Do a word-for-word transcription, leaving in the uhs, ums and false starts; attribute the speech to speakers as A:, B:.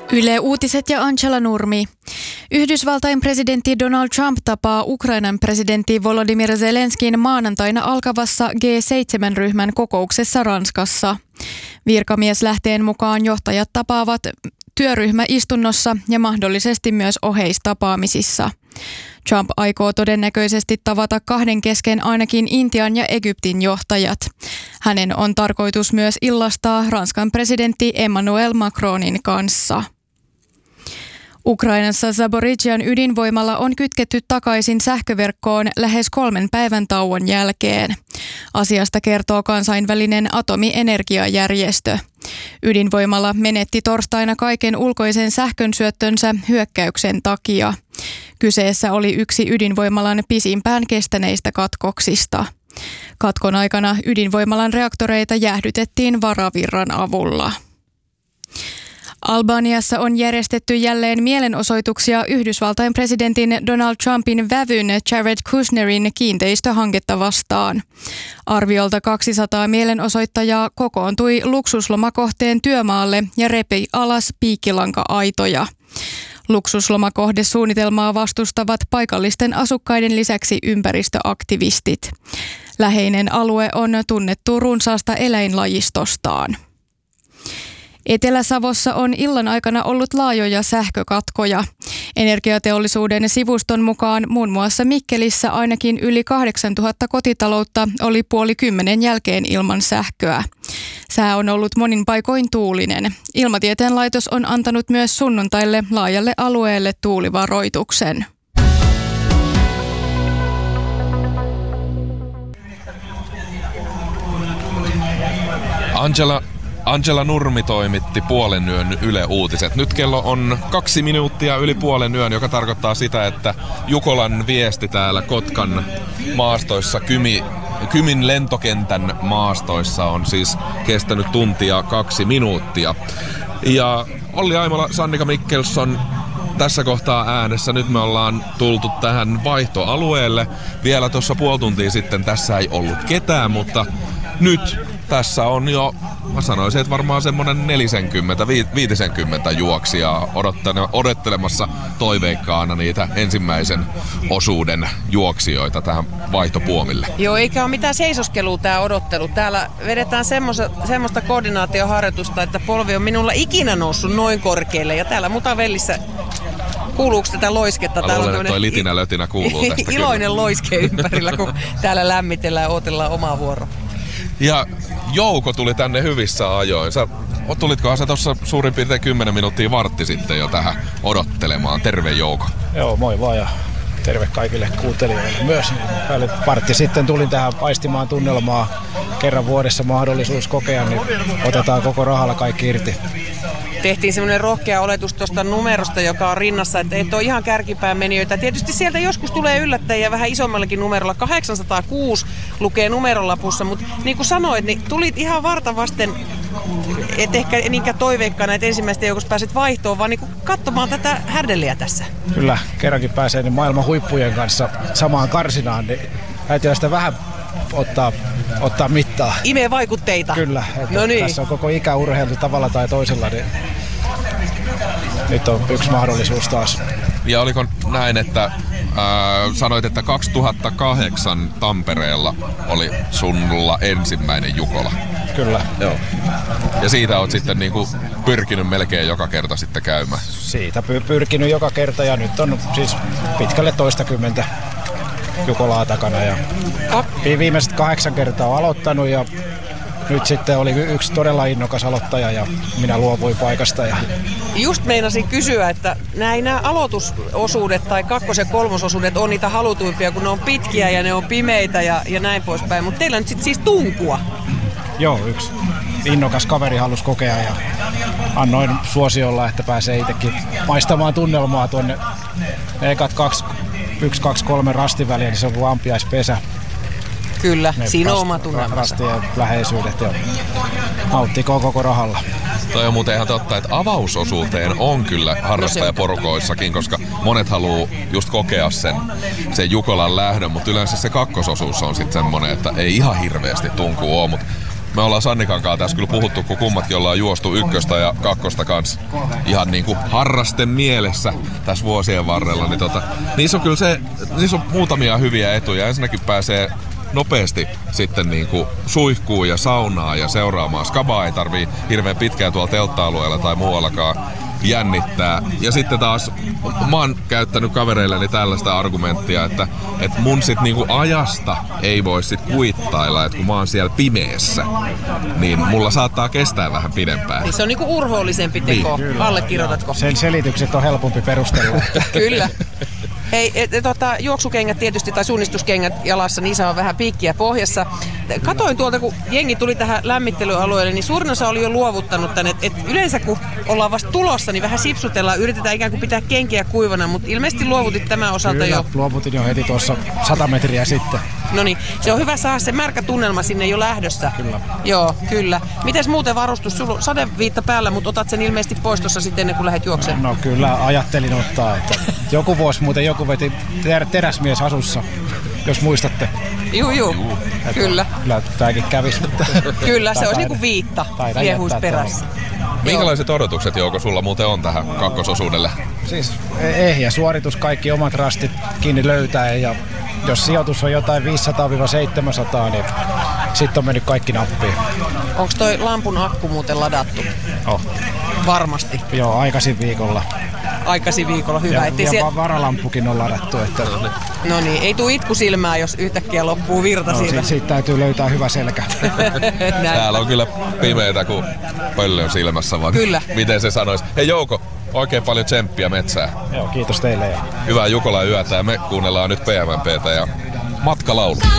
A: Yle Uutiset ja Angela Nurmi. Yhdysvaltain presidentti Donald Trump tapaa Ukrainan presidentti Volodymyr Zelenskin maanantaina alkavassa G seitsemän -ryhmän kokouksessa Ranskassa. Virkamieslähteen mukaan johtajat tapaavat työryhmäistunnossa ja mahdollisesti myös oheistapaamisissa. Trump aikoo todennäköisesti tavata kahden kesken ainakin Intian ja Egyptin johtajat. Hänen on tarkoitus myös illastaa Ranskan presidentti Emmanuel Macronin kanssa. Ukrainassa Zaporizhian ydinvoimala on kytketty takaisin sähköverkkoon lähes kolmen päivän tauon jälkeen. Asiasta kertoo kansainvälinen atomienergiajärjestö. Ydinvoimala menetti torstaina kaiken ulkoisen sähkönsyöttönsä hyökkäyksen takia. Kyseessä oli yksi ydinvoimalan pisimpään kestäneistä katkoksista. Katkon aikana ydinvoimalan reaktoreita jäähdytettiin varavirran avulla. Albaniassa on järjestetty jälleen mielenosoituksia Yhdysvaltain presidentin Donald Trumpin vävyn Jared Kushnerin kiinteistöhanketta vastaan. Arviolta kaksisataa mielenosoittajaa kokoontui luksuslomakohteen työmaalle ja repi alas piikkilanka-aitoja. Luksuslomakohdesuunnitelmaa vastustavat paikallisten asukkaiden lisäksi ympäristöaktivistit. Läheinen alue on tunnettu runsaasta eläinlajistostaan. Etelä-Savossa on illan aikana ollut laajoja sähkökatkoja. Energiateollisuuden sivuston mukaan muun muassa Mikkelissä ainakin yli kahdeksantuhatta kotitaloutta oli puoli kymmenen jälkeen ilman sähköä. Sää on ollut monin paikoin tuulinen. Ilmatieteen laitos on antanut myös sunnuntaille laajalle alueelle tuulivaroituksen.
B: Angela Angela Nurmi toimitti puolen yön Yle Uutiset. Nyt kello on kaksi minuuttia yli puolen yön, joka tarkoittaa sitä, että Jukolan viesti täällä Kotkan maastoissa, Kymi, Kymin lentokentän maastoissa on siis kestänyt tuntia kaksi minuuttia. Ja Olli Aimola, Sannika Mikkelsson tässä kohtaa äänessä. Nyt me ollaan tultu tähän vaihtoalueelle. Vielä tuossa puoli tuntia sitten tässä ei ollut ketään, mutta nyt tässä on jo, mä sanoisin, että varmaan semmoinen neljäkymmentä viisikymmentä juoksijaa odottelemassa toiveikkaana niitä ensimmäisen osuuden juoksijoita tähän vaihtopuomille.
C: Joo, eikä ole mitään seisoskelua tää odottelu. Täällä vedetään semmoista, semmoista koordinaatioharjoitusta, että polvi on minulla ikinä noussut noin korkealle. Ja täällä Mutavellissä, kuuluuko tätä loisketta?
B: Mä luulen, että toi litinä lötinä kuuluu tästä.
C: Iloinen kyllä loiske ympärillä, kun täällä lämmitellään ja odotellaan omaa vuoroa.
B: Ja Jouko tuli tänne hyvissä ajoin. Sä, tulitkohan sä tuossa suurin piirtein kymmenen minuuttia vartti sitten jo tähän odottelemaan. Terve Jouko.
D: Joo, moi vaan ja terve kaikille kuuntelijoille myös. Päälle vartti sitten tulin tähän aistimaan tunnelmaa. Kerran vuodessa mahdollisuus kokea, niin otetaan koko rahalla kaikki irti.
C: Tehtiin semmoinen rohkea oletus tuosta numerosta, joka on rinnassa, että et ole ihan kärkipään menijöitä. Tietysti sieltä joskus tulee yllättäjiä vähän isommallakin numerolla. kahdeksansataakuusi lukee numerolapussa, mutta niin kuin sanoit, niin tulit ihan varta vasten, et ehkä niinkään toiveikkaana, että ensimmäistä joukossa pääset vaihtoon, vaan niin kuin katsomaan tätä härdelliä tässä.
D: Kyllä, kerrankin pääsee niin maailman huippujen kanssa samaan karsinaan, niin täytyy sitä vähän ottaa, ottaa mittaa.
C: Imee vaikutteita.
D: Kyllä, että
C: no niin.
D: Tässä on koko ikä urheiltu tavalla tai toisella, niin nyt on yksi mahdollisuus taas.
B: Ja oliko näin, että äh, sanoit, että kaksituhattakahdeksan Tampereella oli sulla ensimmäinen Jukola?
D: Kyllä.
B: Joo. Ja siitä oot sitten niinku pyrkinyt melkein joka kerta sitten käymään?
D: Siitä py- pyrkinyt joka kerta ja nyt on siis pitkälle toistakymmentä Jukolaa takana. Ja viimeiset kahdeksan kertaa on aloittanut ja nyt sitten oli yksi todella innokas aloittaja ja minä luovuin paikasta. Ja
C: just meinasin kysyä, että nämä aloitusosuudet tai kakkos- ja kolmososuudet on niitä halutuimpia, kun ne on pitkiä ja ne on pimeitä ja, ja näin poispäin. Mutta teillä on nyt sitten siis tunkua.
D: Joo, yksi innokas kaveri halusi kokea ja annoin suosiolla, että pääsee itsekin maistamaan tunnelmaa tuonne ekat kaksi, yksi, kaksi, kolme rastin väliin, niin se on kuin ampiaispesä.
C: Kyllä,
D: ne
C: siinä on
D: rast,
C: oma tunnelmansa.
D: Rastien läheisyydet ja nauttikoon koko rahalla.
B: Toi on muuten ihan totta, että avausosuuteen on kyllä harrastajaporukoissakin, koska monet haluaa just kokea sen, sen Jukolan lähdön, mutta yleensä se kakkososuus on sitten semmoinen, että ei ihan hirveästi tunkua ole, mutta me ollaan Sannikan kanssa tässä kyllä puhuttu, kun kummatkin ollaan juostu ykköstä ja kakkosta kanssa ihan niinku harrasten mielessä tässä vuosien varrella. Niin tota, niissä on kyllä se, niissä on muutamia hyviä etuja. Ensinnäkin pääsee nopeasti sitten niinku suihkuun ja saunaan ja seuraamaan. Skabaa ei tarvii hirveän pitkään tuolla teltta-alueella tai muuallakaan jännittää. Ja sitten taas mä oon käyttänyt kavereilleni tällaista argumenttia, että, että mun sit niinku ajasta ei voi sit kuittailla, että kun mä oon siellä pimeässä, niin mulla saattaa kestää vähän pidempään.
C: Niin se on niinku urhoollisempi teko. Niin, allekirjoitatko?
D: Sen selitykset on helpompi perustella.
C: Kyllä. Hei, et, et, tota, juoksukengät tietysti tai suunnistuskengät jalassa, niissä on vähän piikkiä pohjassa. Katoin tuolta, kun jengi tuli tähän lämmittelyalueelle, niin suurin osa oli jo luovuttanut tänne. Et, et yleensä kun ollaan vasta tulossa, niin vähän sipsutellaan, yritetään ikään kuin pitää kenkiä kuivana, mutta ilmeisesti luovutit tämän osalta
D: Kyllä,
C: jo.
D: luovutin jo heti tuossa sata metriä sitten.
C: No niin, se on hyvä saada se märkä tunnelma sinne jo lähdössä.
D: Kyllä.
C: Joo, kyllä. Mites muuten varustus? Sulla on sadeviitta päällä, mutta otat sen ilmeisesti pois tuossa sitten ennen kuin lähdet juoksemaan.
D: No kyllä, ajattelin ottaa. Että joku vuosi muuten joku veti ter- teräsmies asussa, jos muistatte.
C: Juu, juu.
D: Että
C: Kyllä.
D: Kyllä tämäkin kävisi.
C: Kyllä, se olisi niinku viitta liehuisi perässä.
B: Minkälaiset odotukset, Jouko, sulla muuten on tähän kakkososuudelle?
D: Siis ehjä suoritus, kaikki omat rastit kiinni löytää ja jos sijoitus on jotain viisisataa seitsemänsataa, niin sitten on mennyt kaikki nappiin.
C: Onko toi lampun akku muuten ladattu?
D: Oh.
C: Varmasti.
D: Joo, aikaisin viikolla.
C: Aikaisin viikolla, hyvä.
D: Ja,
C: Ettei
D: ja
C: siellä...
D: varalampukin on ladattu. Että...
C: No niin, ei tule itku silmään, jos yhtäkkiä loppuu virta
D: no,
C: siitä.
D: Siitä, siitä täytyy löytää hyvä selkä.
B: Täällä on kyllä pimeätä kuin pöllön silmässä, vaan
C: kyllä.
B: Miten se sanoisi? Hei Jouko, oikein paljon tsemppiä metsää.
D: Joo, kiitos teille. Ja...
B: Hyvää Jukolan yötä ja me kuunnellaan nyt P M P:tä ja matkalaulu.